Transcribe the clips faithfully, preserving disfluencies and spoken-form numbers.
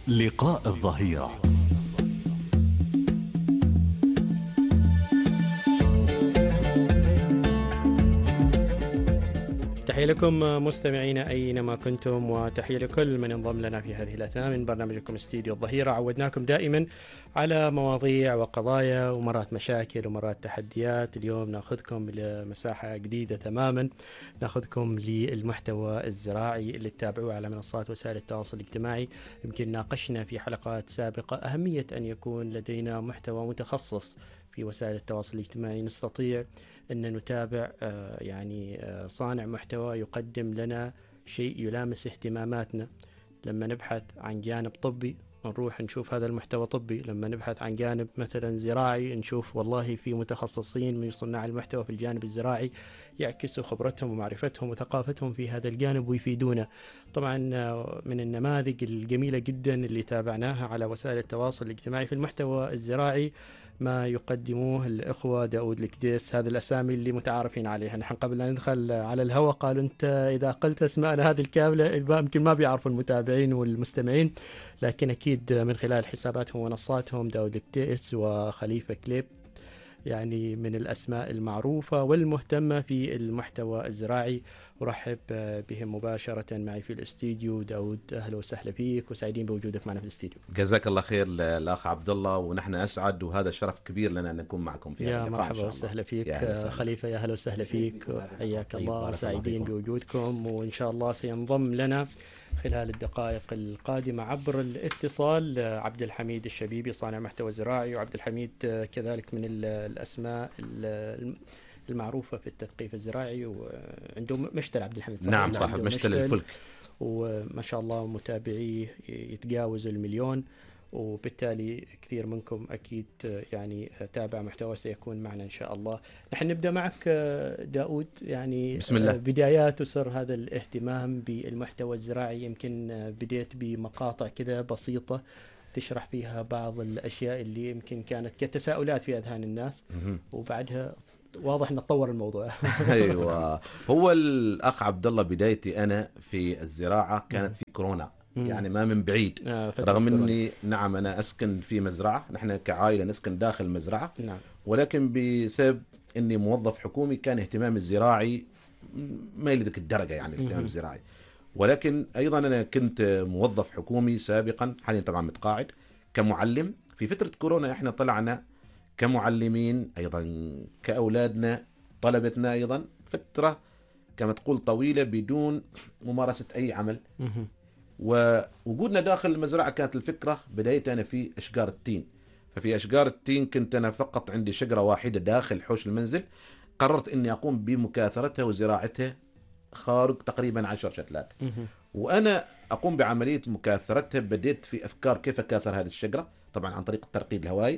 لقاء الظهيرة. تحية لكم مستمعينا أينما كنتم، وتحية لكل من انضم لنا في هذه الأثناء من برنامجكم استديو الظهيرة. عودناكم دائما على مواضيع وقضايا ومرات مشاكل ومرات تحديات. اليوم ناخذكم لمساحة جديدة تماما، ناخذكم للمحتوى الزراعي اللي تتابعوه على منصات وسائل التواصل الاجتماعي. يمكن ناقشنا في حلقات سابقة أهمية أن يكون لدينا محتوى متخصص في وسائل التواصل الاجتماعي، نستطيع أن نتابع يعني صانع محتوى يقدم لنا شيء يلامس اهتماماتنا. لما نبحث عن جانب طبي نروح نشوف هذا المحتوى طبي، لما نبحث عن جانب مثلا زراعي نشوف والله في متخصصين من صناع المحتوى في الجانب الزراعي يعكسوا خبرتهم ومعرفتهم وثقافتهم في هذا الجانب ويفيدونا. طبعا من النماذج الجميلة جدا اللي تابعناها على وسائل التواصل الاجتماعي في المحتوى الزراعي ما يقدموه الإخوة داود الكديس. هذه الأسامي اللي متعارفين عليها. نحن قبل أن ندخل على الهواء قالوا أنت إذا قلت أسماءنا هذه الكاملة يمكن ما بيعرفوا المتابعين والمستمعين، لكن أكيد من خلال حساباتهم ومنصاتهم داود الكديس وخليفة كليب يعني من الأسماء المعروفة والمهتمة في المحتوى الزراعي. أرحب بهم مباشرة معي في الاستديو. داود أهلا وسهلا فيك وسعيدين بوجودك معنا في الاستديو. جزاك الله خير الأخ عبد الله، ونحن أسعد وهذا شرف كبير لنا أن نكون معكم في هذا اللقاء. يا مرحبا وسهلا فيك يا خليفة، يا أهلا وسهلا فيك، حياك الله، سعيدين بوجودكم. وإن شاء الله سينضم لنا خلال الدقائق القادمة عبر الاتصال عبد الحميد الشبيبي صانع محتوى زراعي، وعبد الحميد كذلك من الأسماء المعروفة في التثقيف الزراعي، وعنده مشتل عبد الحميد صحيح؟ نعم صاحب مشتل الفلك، وما شاء الله متابعيه يتجاوز المليون، وبالتالي كثير منكم أكيد يعني تابع محتوى سيكون معنا إن شاء الله. نحن نبدأ معك داود، يعني بسم الله. بدايات وسر هذا الاهتمام بالمحتوى الزراعي. يمكن بديت بمقاطع كده بسيطة تشرح فيها بعض الأشياء اللي يمكن كانت كتساؤلات في أذهان الناس، وبعدها واضح ان تطور الموضوع. ايوه، هو الاخ عبد الله بدايتي انا في الزراعه كانت في كورونا، يعني ما من بعيد. آه رغم اني نعم انا اسكن في مزرعه، نحن كعائله نسكن داخل مزرعه، نعم. ولكن بسبب اني موظف حكومي كان اهتمامي الزراعي ما الى ذيك الدرجه، يعني الاهتمام الزراعي. ولكن ايضا انا كنت موظف حكومي سابقا، حاليا طبعا متقاعد كمعلم. في فتره كورونا احنا طلعنا كمعلمين أيضا كأولادنا طلبتنا أيضا فترة كما تقول طويلة بدون ممارسة أي عمل. ووجودنا داخل المزرعة كانت الفكرة بداية أنا في أشجار التين. ففي أشجار التين كنت أنا فقط عندي شجرة واحدة داخل حوش المنزل، قررت أني أقوم بمكاثرتها وزراعتها خارج تقريبا عشر شتلات. وأنا أقوم بعملية مكاثرتها بديت في أفكار كيف أكاثر هذه الشجرة، طبعا عن طريق الترقيد الهوائي،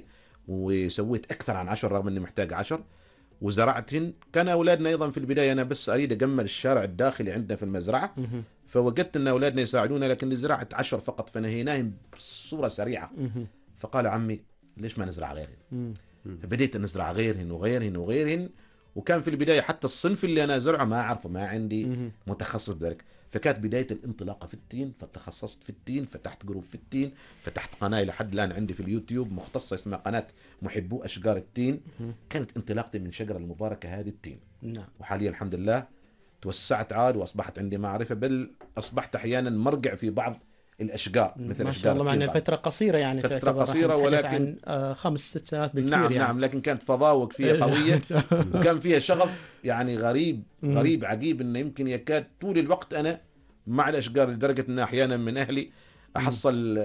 وسويت أكثر عن عشر رغم أني محتاج عشر، وزرعتهن. كان أولادنا أيضا في البداية أنا بس أريد أجمل الشارع الداخلي عندنا في المزرعة، فوجدت أن أولادنا يساعدون، لكن لزراعة عشر فقط فنهيناهم بصورة سريعة. فقال عمي ليش ما نزرع غيرهن؟ فبديت نزرع غيرهن وغيرهن وغيرهن. وكان في البداية حتى الصنف اللي أنا أزرعه ما أعرفه، ما عندي متخصص بذلك. فكانت بداية الانطلاقة في التين، فتخصصت في التين، فتحت جروب في التين، فتحت قناة لحد الآن عندي في اليوتيوب مختصة اسمها قناة محبو أشجار التين. كانت انطلاقتي من شجرة المباركة هذه التين. نعم. وحاليا الحمد لله توسعت عاد وأصبحت عندي معرفة، بل أصبحت أحيانا مرجع في بعض الأشجار مثل ما أشجار شاء الله. معنا التين. فترة قصيرة يعني، فترة قصيرة ولكن عن آه خمس ست سنوات بالكثير. نعم يعني. نعم لكن كانت فضاوق فيها قوية وكان فيها شغف يعني غريب غريب عجيب، إنه يمكن يكاد طول الوقت أنا مع الأشجار، لدرجة أن أحيانا من أهلي أحصل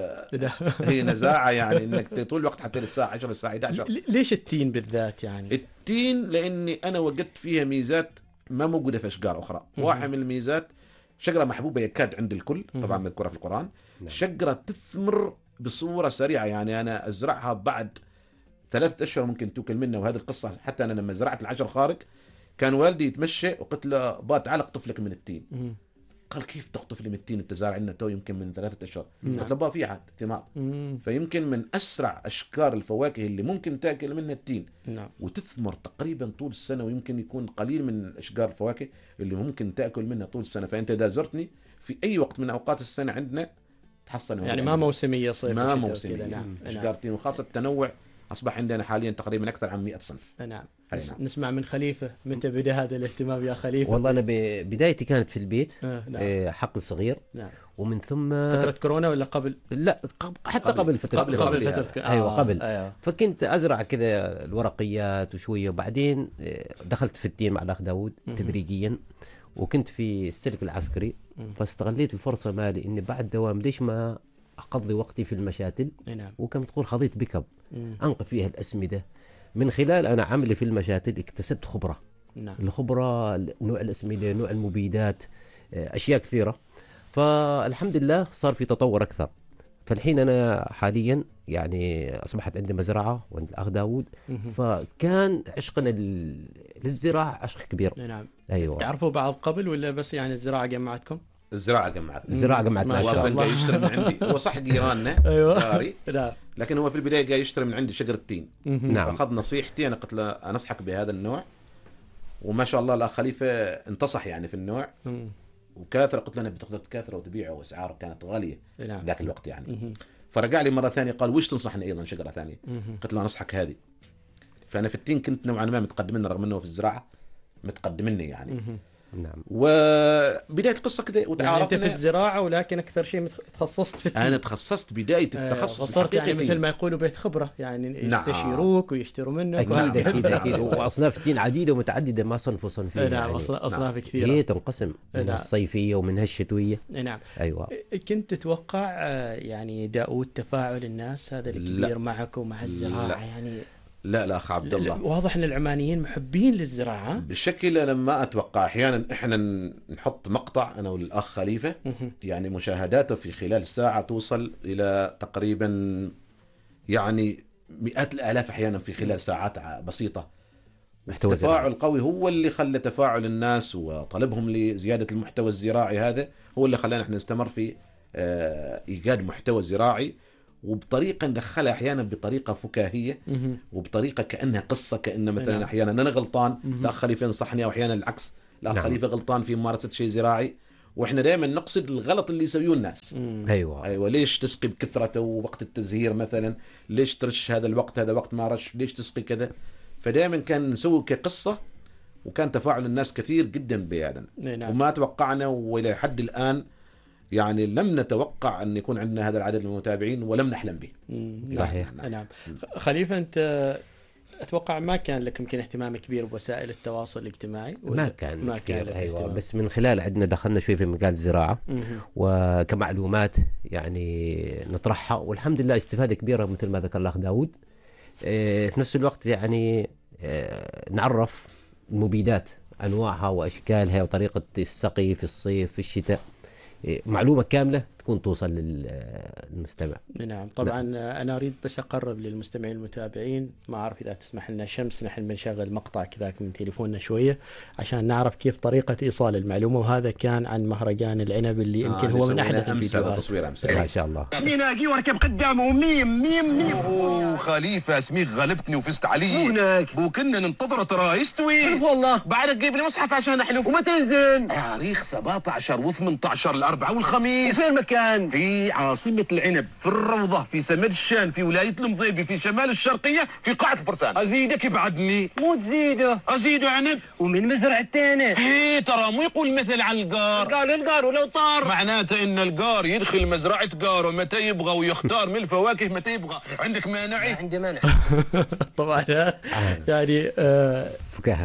هي نزاعة، يعني إنك طول الوقت حتى الساعة عشرة الساعة إحدى عشر. ليش التين بالذات يعني؟ التين لأني أنا وجدت فيها ميزات ما موجودة في أشجار أخرى. واحد من الميزات شجرة محبوبة يكاد عند الكل، طبعا مذكورة في القرآن. شجرة تثمر بصورة سريعة، يعني أنا أزرعها بعد ثلاثة أشهر ممكن تأكل منها. وهذه القصة حتى أنا لما زرعت العشر خارج كان والدي يتمشى وقلت له با تعال اقطف لك من التين. قال كيف تقطف لي من التين انت زارع لنا تو يمكن من ثلاثة اشهر؟ قلت له با في عاد ثمار. فيمكن من اسرع اشكار الفواكه اللي ممكن تاكل منها التين. نعم. وتثمر تقريبا طول السنه، ويمكن يكون قليل من اشجار الفواكه اللي ممكن تاكل منها طول السنه. فانت اذا زرتني في اي وقت من اوقات السنه عندنا تحصل يعني ما موسميه صيف ما وشتاء موسميه وكذا. نعم. شجرتين، وخاصه التنوع اصبح عندنا حاليا تقريبا اكثر عن مئة صنف. نعم. أي نس- نعم. نسمع من خليفه، متى بدا هذا الاهتمام يا خليفه؟ والله أنا ب- بدايتي كانت في البيت، آه نعم. آه، حقل صغير، نعم. ومن ثم فتره كورونا ولا قبل؟ لا قب- حتى قبل- قبل فترة قبل- كورونا. قبل فتره هذا. كو- أيوة، قبل. ايوه. فكنت أزرع كذا الورقيات وشوية، وبعدين آه، دخلت في التين مع الأخ داود تدريجيا، وكنت في السلك العسكري، فاستغليت الفرصة مالي إني بعد دوام ليش ما أقضي وقتي في المشاتل. أي نعم. وكما تقول خضيت بيك اب مم. أنقذ فيها الأسمدة. من خلال أنا عملي في المشاتل اكتسبت خبرة، نعم. الخبرة نوع الأسمدة، نوع المبيدات، آه، أشياء كثيرة. فالحمد لله صار في تطور أكثر. فالحين أنا حاليا يعني أصبحت عندي مزرعة وعند الأخ داود، مهم. فكان عشقنا لل- للزراعة عشق كبير. أي نعم. أيوة، تعرفوا بعض قبل ولا بس يعني الزراعه جمعتكم؟ الزراعه جمعت الزراعة جمعتنا ما إن شاء شاء واصلا الله. قاعد يشتري من عندي. هو صح جيراننا ايوه. جاري، نعم. لكن هو في البدايه قاعد يشتري من عندي شجره تين. مهم. نعم. فاخذ نصيحتي، انا قلت له انصحك بهذا النوع، وما شاء الله الاخ خليفه انتصح يعني في النوع مم. وكاثر. قلت له انا بتقدر تكاثره وتبيعه، واسعاره كانت غاليه أي نعم. ذاك الوقت يعني. مهم. فرجع لي مره ثانيه قال وش تنصحني ايضا شجره ثانيه؟ مهم. قلت له انصحك هذه. فانا في التين كنت نوعا ما متقدمني، رغم انه في الزراعه متقدمني يعني. مهم. نعم. وبدايه القصه كذا يعني انت وتعارفنا. في الزراعه، ولكن اكثر شيء متخ- تخصصت في التين. انا تخصصت بدايه التخصص صرت يعني الحقيقي. مثل ما يقولوا بيت خبره، يعني نعم. يستشيروك ويشتروا منك. أكيد وهكذا. أكيد أكيد. نعم. وأصناف التين عديدة ومتعددة، ما صنف وصنفية أي نعم. يعني. أصلا- اصناف كثيره. هي تنقسم نعم. منها الصيفية ومنها الشتوية. أي نعم. أيوة. كنت تتوقع آه، يعني داود تفاعل الناس هذا الكبير لا. معك ومع الزراعه؟ لا. يعني لا لا اخ عبد الله، واضح ان العمانيين محبين للزراعه. بشكل انا ما اتوقع. احيانا احنا نحط مقطع انا والاخ خليفه، مهم. يعني مشاهداته في خلال ساعه توصل الى تقريبا يعني مئات الالاف احيانا في خلال ساعات ع- بسيطه. محتوى التفاعل زراعي. قوي هو اللي خلى تفاعل الناس وطلبهم لزياده المحتوى الزراعي، هذا هو اللي خلانا احنا نستمر في آه، ايجاد محتوى زراعي، وبطريقه ندخلها احيانا بطريقه فكاهيه، مهم. وبطريقه كانها قصه، كان مثلا نعم. احيانا انا غلطان مهم. الاخ خليفه ينصحني، او احيانا العكس الاخ نعم. خليفه غلطان في ممارسه شيء زراعي. واحنا دائما نقصد الغلط اللي يسويه الناس. مم. أيوة. ايوه، ليش تسقي بكثرته وقت التزهير مثلا؟ ليش ترش هذا الوقت، هذا وقت ما رش؟ ليش تسقي كذا؟ فدائما كان نسوي كقصه، وكان تفاعل الناس كثير جدا بهذا. أي نعم. وما توقعنا، والى حد الان يعني لم نتوقع ان يكون عندنا هذا العدد من المتابعين، ولم نحلم به. مم. نعم. صحيح. نعم. خليفه، انت اتوقع ما كان لك يمكن اهتمام كبير بوسائل التواصل الاجتماعي ولا؟ ما كان ما كثير. لك أيوة. اهتمام. بس من خلال عندنا دخلنا شوي في مجال الزراعة مهم. وكمعلومات يعني نطرحها، والحمد لله استفادة كبيرة مثل ما ذكر الأخ داود. آه، في نفس الوقت يعني آه، نعرف المبيدات أنواعها وأشكالها وطريقة السقي في الصيف في الشتاء. آه، معلومة كاملة تكون توصل للمستمع. نعم. طبعا انا اريد بس اقرب للمستمعين المتابعين، ما اعرف اذا تسمح لنا شمس، نحن بنشغل مقطع كذاك من تليفوننا شويه عشان نعرف كيف طريقه ايصال المعلومه. وهذا كان عن مهرجان العنب اللي يمكن آه هو من اللي احدث سويناه امس، هذا الفيديوهات. تصوير امس. ما شاء الله. ميناقي واركب قدامه ميم ميم ميم. اوه خليفه اسميك غلبتني وفزت علي. هناك بو كنا ننتظر ترى يستوي. حلف والله. بعد تجيب لي مصحف عشان احلف. ومتى ينزل؟ تاريخ سبعة عشر و18 الاربعاء والخميس وفين المكان؟ في عاصمة العنب، في الروضة، في سمد الشان، في ولاية المضيبي، في شمال الشرقية، في قاعة الفرسان. أزيدك يبعدني. مو تزيده. أزيد عنب. ومن مزرعتين. ايه ترى مو يقول مثل على القار. قال القار ولو طار. معناته ان القار يدخل مزرعة قاره متى يبغى، ويختار من الفواكه متى يبغى. عندك مانعي؟ عندي مانع. طبعا يعني آه فكاهة.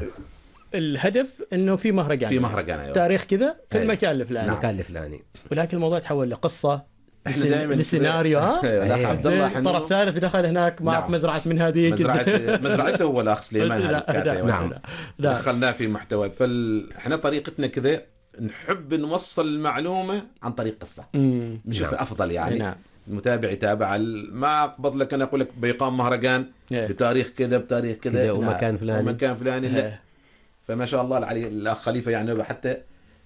الهدف انه في مهرجان، في مهرجان أيوة. تاريخ كذا في أيوة. المكان الفلاني. المكان الفلاني. ولكن الموضوع تحول لقصه، احنا لسن- دائما لسيناريو. ها أيوة. أيوة. عبد الله زين، طرف ثالث دخل هناك معك نعم. مزرعه من هذيك. مزرعة مزرعته هو الاخ سليمان هذا لا، الكاتب. لا، نعم. لا، لا. دخلناه في محتوى. فاحنا طريقتنا كذا نحب نوصل المعلومه عن طريق قصه، مم. نشوف افضل يعني. نعم. المتابع يتابع. ما اقبض لك انا اقول لك بيقام مهرجان إيه. بتاريخ كذا بتاريخ كذا كذا ومكان فلاني. ومكان فلاني لا. إيه. فما شاء الله علي الاخ خليفه يعني حتى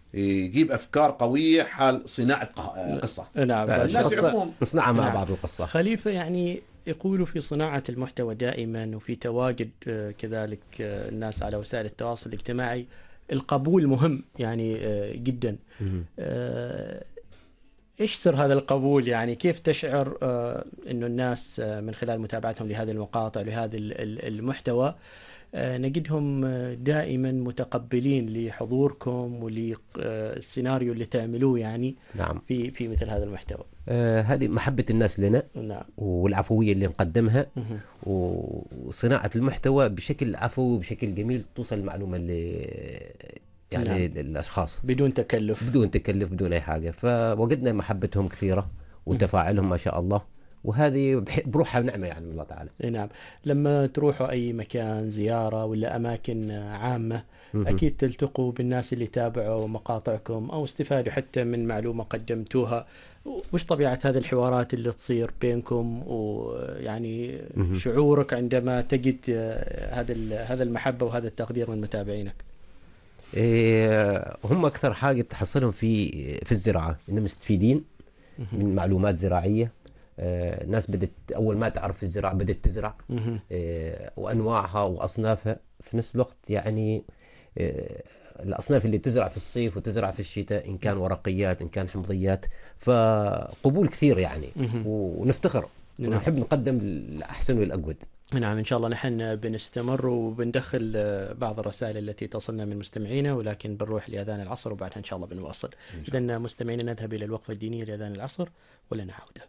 يجيب افكار قويه حال صناعه قه- قصه. نعم. الناس قصة يحبون. نصنعها مع نعم. بعض القصة. خليفة يعني يقولوا في صناعة المحتوى دائما، وفي تواجد آه، كذلك آه، الناس على وسائل التواصل الاجتماعي، القبول مهم يعني آه، جدا. مم. آه، إيش سر هذا القبول؟ يعني كيف تشعر آه، إنه الناس آه، من خلال متابعتهم لهذه المقاطع لهذا ال- ال- المحتوى آه، نجدهم آه، دائما متقبلين لحضوركم وللسيناريو اللي تعملوه يعني نعم. في في مثل هذا المحتوى؟ آه هذه محبة الناس لنا نعم. والعفوية اللي نقدمها مهم. وصناعة المحتوى بشكل عفوي وبشكل جميل توصل المعلومة اللي يعني نعم. للأشخاص بدون تكلف. بدون تكلف بدون أي حاجة. فوجدنا محبتهم كثيرة وتفاعلهم ما شاء الله، وهذه بح- بروحها نعمة يعني من الله تعالى. إي نعم. لما تروحوا أي مكان زيارة ولا أماكن آه، عامة مهم. أكيد تلتقوا بالناس اللي تابعوا مقاطعكم أو استفادوا حتى من معلومة قدمتوها. وش طبيعة هذه الحوارات اللي تصير بينكم، ويعني مهم. شعورك عندما تجد آه، هذا ال- هذا المحبة وهذا التقدير من متابعينك؟ إيه هم أكثر حاجة تحصلهم في في الزراعة إنهم مستفيدين من معلومات زراعية. آه، الناس بدت أول ما تعرف الزراعة بدت تزرع، مهم. آه، وأنواعها وأصنافها في نفس الوقت. يعني آه، الأصناف اللي تزرع في الصيف وتزرع في الشتاء، إن كان ورقيات إن كان حمضيات، فقبول كثير يعني. مهم. ونفتخر نعم. ونحب نقدم الأحسن والأقود. نعم، إن شاء الله نحن بنستمر وبندخل آه، بعض الرسائل التي تصلنا من مستمعينا، ولكن بنروح لأذان العصر وبعدها إن شاء الله بنواصل. إذن مستمعينا نذهب إلى الوقفة الدينية لأذان العصر ولنا عودة.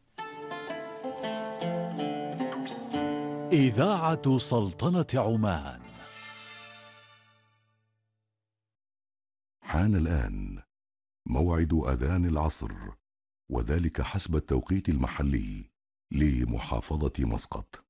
إذاعة سلطنة عمان. حان الآن موعد أذان العصر، وذلك حسب التوقيت المحلي لمحافظة مسقط.